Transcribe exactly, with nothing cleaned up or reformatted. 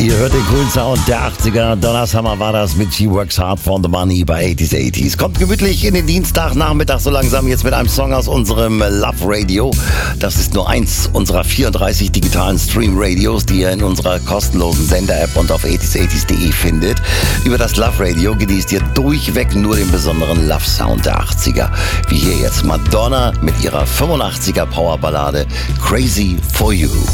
Ihr hört den coolen Sound der achtziger. Donnershammer war das mit She Works Hard for the Money bei achtziger achtziger. Kommt gemütlich in den Dienstagnachmittag so langsam jetzt mit einem Song aus unserem Love Radio. Das ist nur eins unserer vierunddreißig digitalen Stream-Radios, die ihr in unserer kostenlosen Sender-App und auf achtziger achtziger punkt de findet. Über das Love Radio genießt ihr durchweg nur den besonderen Love-Sound der achtziger. Wie hier jetzt Madonna mit ihrer fünfundachtziger Powerballade Crazy for You.